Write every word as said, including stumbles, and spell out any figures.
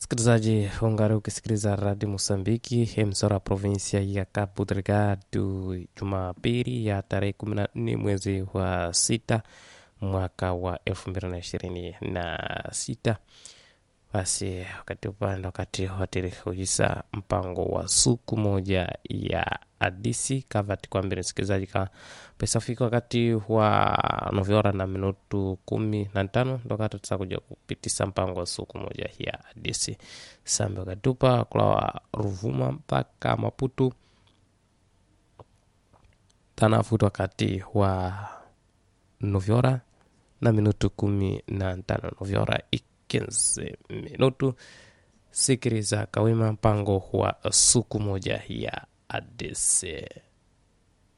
Msikilizaji, ungari ukisikiliza Radio Mosambiki, emsora provinsia ya Cabo Delgado, Jumapili ya tarehe kumi na nne mwezi wa sita mwaka wa elfu mbili na ishirini na sita. Basi wakati upande wakati hoteli hujisa mpango wa suku moja ya adisi kavati kwa mbili msikilizaji ka pesa fika wakati wa noviora na minutu kumi na tano ndoka tutasa kuja kupitisa mpango wa suku moja ya adisi sambe katupa kula Ruvuma mpaka Maputo tanafutu wakati wa noviora na minutu kumi na tano noviora ikenze minutu sikiriza kawima mpango wa suku moja ya adisi.